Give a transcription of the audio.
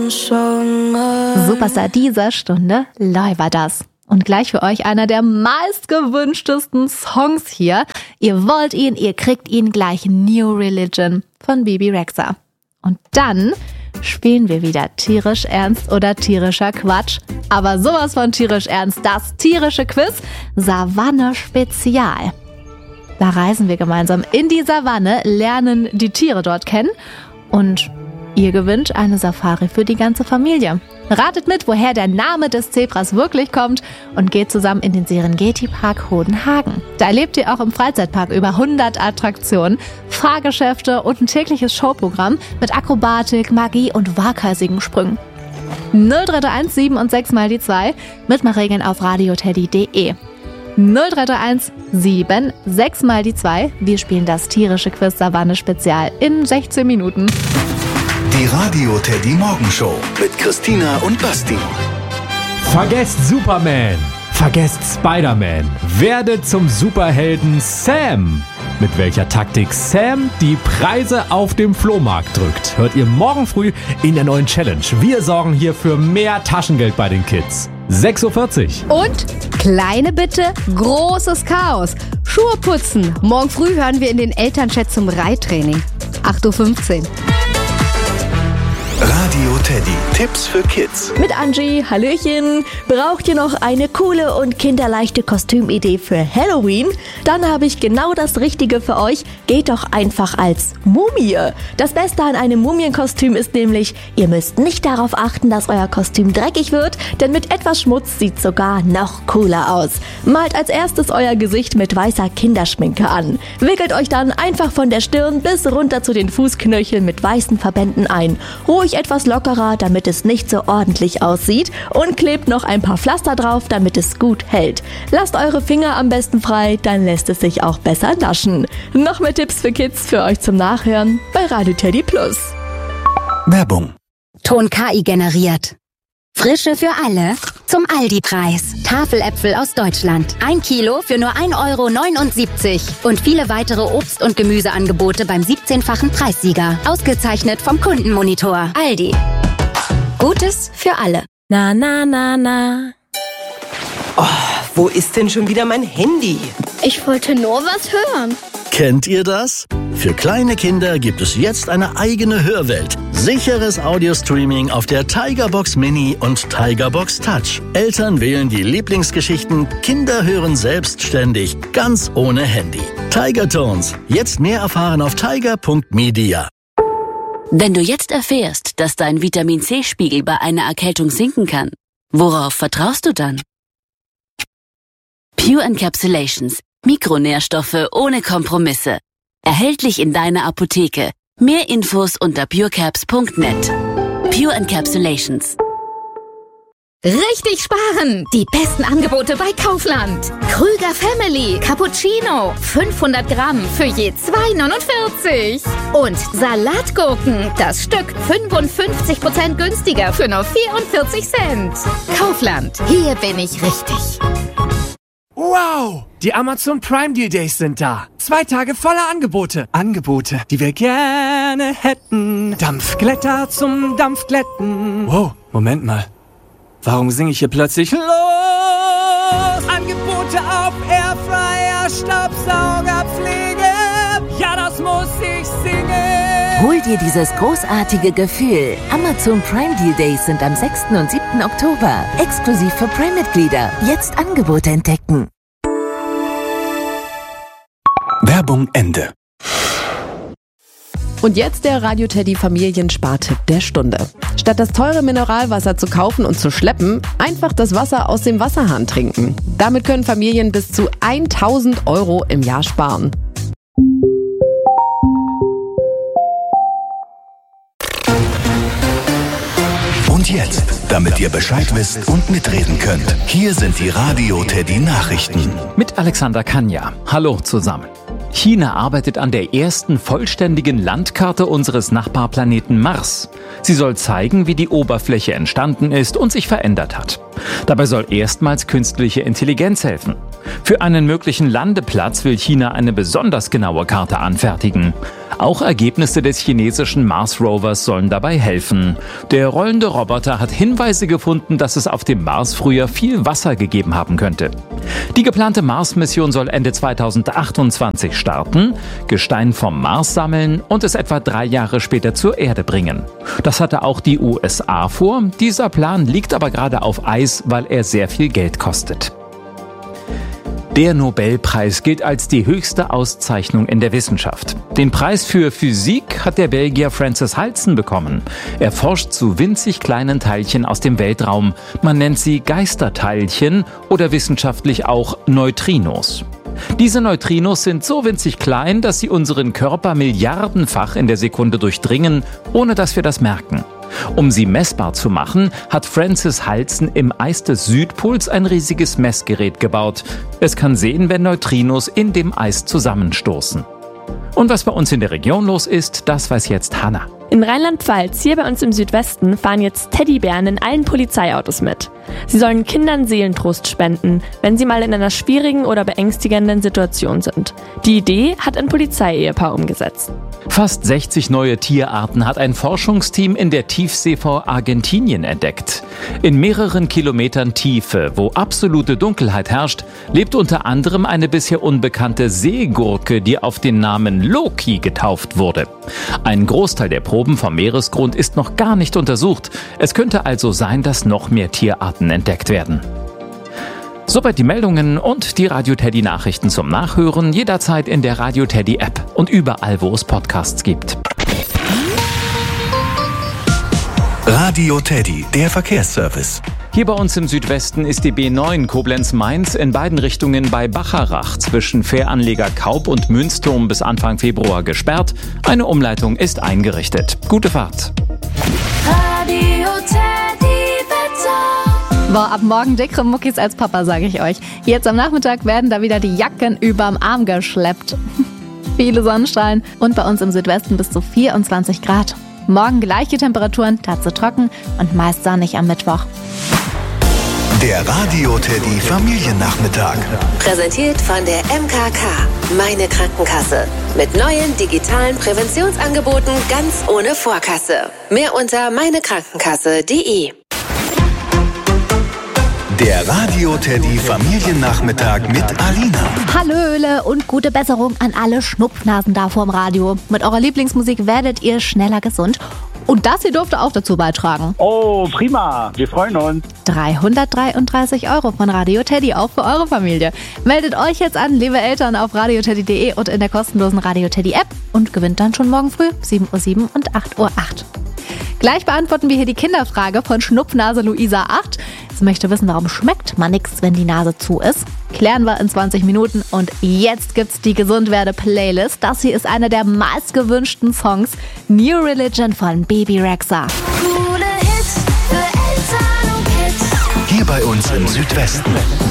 Superstar dieser Stunde, Loi war das. Und gleich für euch einer der meistgewünschtesten Songs hier. Ihr wollt ihn, ihr kriegt ihn gleich, New Religion von Bebe Rexha. Und dann spielen wir wieder tierisch ernst oder tierischer Quatsch. Aber sowas von tierisch ernst, das tierische Quiz Savanne Spezial. Da reisen wir gemeinsam in die Savanne, lernen die Tiere dort kennen und ihr gewinnt eine Safari für die ganze Familie. Ratet mit, woher der Name des Zebras wirklich kommt und geht zusammen in den Serengeti-Park Hodenhagen. Da erlebt ihr auch im Freizeitpark über 100 Attraktionen, Fahrgeschäfte und ein tägliches Showprogramm mit Akrobatik, Magie und waghalsigen Sprüngen. 0331 7 und 6 mal die 2, Mitmachregeln auf radioteddy.de. 0331 7 6 mal die 2. Wir spielen das tierische Quiz Savanne Spezial in 16 Minuten. Die Radio Teddy Morgenshow mit Christina und Basti. Vergesst Superman, vergesst Spider-Man, werdet zum Superhelden Sam. Mit welcher Taktik Sam die Preise auf dem Flohmarkt drückt, hört ihr morgen früh in der neuen Challenge. Wir sorgen hier für mehr Taschengeld bei den Kids. 6.40 Uhr. Und kleine Bitte, großes Chaos. Schuhe putzen. Morgen früh hören wir in den Elternchat zum Reittraining. 8.15 Uhr. Radio Teddy. Tipps für Kids. Mit Angie, Hallöchen. Braucht ihr noch eine coole und kinderleichte Kostümidee für Halloween? Dann habe ich genau das Richtige für euch. Geht doch einfach als Mumie. Das Beste an einem Mumienkostüm ist nämlich, ihr müsst nicht darauf achten, dass euer Kostüm dreckig wird, denn mit etwas Schmutz sieht es sogar noch cooler aus. Malt als erstes euer Gesicht mit weißer Kinderschminke an. Wickelt euch dann einfach von der Stirn bis runter zu den Fußknöcheln mit weißen Verbänden ein. Ruhig etwas lockerer, damit es nicht so ordentlich aussieht, und klebt noch ein paar Pflaster drauf, damit es gut hält. Lasst eure Finger am besten frei, dann lässt es sich auch besser naschen. Noch mehr Tipps für Kids für euch zum Nachhören bei Radio Teddy Plus. Werbung. Ton KI generiert. Frische für alle zum Aldi-Preis. Tafeläpfel aus Deutschland. 1 Kilo für nur 1,79 € und viele weitere Obst- und Gemüseangebote beim 17-fachen Preissieger. Ausgezeichnet vom Kundenmonitor. Aldi. Gutes für alle. Na, na, na, na. Oh, wo ist denn schon wieder mein Handy? Ich wollte nur was hören. Kennt ihr das? Für kleine Kinder gibt es jetzt eine eigene Hörwelt. Sicheres Audio-Streaming auf der Tigerbox Mini und Tigerbox Touch. Eltern wählen die Lieblingsgeschichten, Kinder hören selbstständig, ganz ohne Handy. Tiger Tones. Jetzt mehr erfahren auf tiger.media. Wenn du jetzt erfährst, dass dein Vitamin-C-Spiegel bei einer Erkältung sinken kann, worauf vertraust du dann? Pure Encapsulations. Mikronährstoffe ohne Kompromisse. Erhältlich in deiner Apotheke. Mehr Infos unter purecaps.net. Pure Encapsulations. Richtig sparen! Die besten Angebote bei Kaufland. Krüger Family Cappuccino 500 Gramm für je 2,49 €. Und Salatgurken, das Stück 55% günstiger für nur 44 Cent. Kaufland, hier bin ich richtig. Wow! Die Amazon Prime Deal Days sind da. 2 Tage voller Angebote. Angebote, die wir gerne hätten. Dampfglätter zum Dampfglätten. Wow, Moment mal. Warum singe ich hier plötzlich los? Angebote auf Airfryer, Staubsaugerpflege. Ja, das muss ich singen. Hol dir dieses großartige Gefühl. Amazon Prime Deal Days sind am 6. und 7. Oktober. Exklusiv für Prime-Mitglieder. Jetzt Angebote entdecken. Werbung Ende. Und jetzt der Radio Teddy Familienspartipp der Stunde. Statt das teure Mineralwasser zu kaufen und zu schleppen, einfach das Wasser aus dem Wasserhahn trinken. Damit können Familien bis zu 1.000 € im Jahr sparen. Und jetzt, damit ihr Bescheid wisst und mitreden könnt, hier sind die Radio Teddy Nachrichten. Mit Alexander Kanja. Hallo zusammen. China arbeitet an der ersten vollständigen Landkarte unseres Nachbarplaneten Mars. Sie soll zeigen, wie die Oberfläche entstanden ist und sich verändert hat. Dabei soll erstmals künstliche Intelligenz helfen. Für einen möglichen Landeplatz will China eine besonders genaue Karte anfertigen. Auch Ergebnisse des chinesischen Mars-Rovers sollen dabei helfen. Der rollende Roboter hat Hinweise gefunden, dass es auf dem Mars früher viel Wasser gegeben haben könnte. Die geplante Mars-Mission soll Ende 2028 starten, Gestein vom Mars sammeln und es etwa 3 Jahre später zur Erde bringen. Das hatte auch die USA vor. Dieser Plan liegt aber gerade auf Eis, weil er sehr viel Geld kostet. Der Nobelpreis gilt als die höchste Auszeichnung in der Wissenschaft. Den Preis für Physik hat der Belgier Francis Halsen bekommen. Er forscht zu winzig kleinen Teilchen aus dem Weltraum. Man nennt sie Geisterteilchen oder wissenschaftlich auch Neutrinos. Diese Neutrinos sind so winzig klein, dass sie unseren Körper milliardenfach in der Sekunde durchdringen, ohne dass wir das merken. Um sie messbar zu machen, hat Francis Halsen im Eis des Südpols ein riesiges Messgerät gebaut. Es kann sehen, wenn Neutrinos in dem Eis zusammenstoßen. Und was bei uns in der Region los ist, das weiß jetzt Hanna. In Rheinland-Pfalz, hier bei uns im Südwesten, fahren jetzt Teddybären in allen Polizeiautos mit. Sie sollen Kindern Seelentrost spenden, wenn sie mal in einer schwierigen oder beängstigenden Situation sind. Die Idee hat ein Polizeiehepaar umgesetzt. Fast 60 neue Tierarten hat ein Forschungsteam in der Tiefsee vor Argentinien entdeckt. In mehreren Kilometern Tiefe, wo absolute Dunkelheit herrscht, lebt unter anderem eine bisher unbekannte Seegurke, die auf den Namen Loki getauft wurde. Ein Großteil der Proben vom Meeresgrund ist noch gar nicht untersucht. Es könnte also sein, dass noch mehr Tierarten entdeckt werden. Soweit die Meldungen und die Radio Teddy Nachrichten zum Nachhören jederzeit in der Radio Teddy App und überall, wo es Podcasts gibt. Radio Teddy, der Verkehrsservice. Hier bei uns im Südwesten ist die B9 Koblenz-Mainz in beiden Richtungen bei Bacharach zwischen Fähranleger Kaub und Münzturm bis Anfang Februar gesperrt. Eine Umleitung ist eingerichtet. Gute Fahrt. Radio Teddy Wetter. Boah, ab morgen dickere Muckis als Papa, sage ich euch. Jetzt am Nachmittag werden da wieder die Jacken überm Arm geschleppt. Viele Sonnenstrahlen und bei uns im Südwesten bis zu 24 Grad. Morgen gleiche Temperaturen, dazu trocken und meist sonnig am Mittwoch. Der Radio Teddy Familiennachmittag. Präsentiert von der MKK, meine Krankenkasse. Mit neuen digitalen Präventionsangeboten ganz ohne Vorkasse. Mehr unter meinekrankenkasse.de. Der Radio Teddy Familiennachmittag mit Alina. Hallöle und gute Besserung an alle Schnupfnasen da vorm Radio. Mit eurer Lieblingsmusik werdet ihr schneller gesund. Und das hier durfte auch dazu beitragen. Oh, prima. Wir freuen uns. 333 € von Radio Teddy, auch für eure Familie. Meldet euch jetzt an, liebe Eltern, auf radioteddy.de und in der kostenlosen Radio Teddy App und gewinnt dann schon morgen früh 7:07 Uhr und 8:08 Uhr. Gleich beantworten wir hier die Kinderfrage von Schnupfnase Luisa 8. Sie möchte wissen, warum schmeckt man nichts, wenn die Nase zu ist. Klären wir in 20 Minuten und jetzt gibt's die Gesundwerde-Playlist. Das hier ist einer der meistgewünschten Songs, New Religion von Bebe Rexha. Coole Hits für Eltern und Kids. Hier bei uns im Südwesten.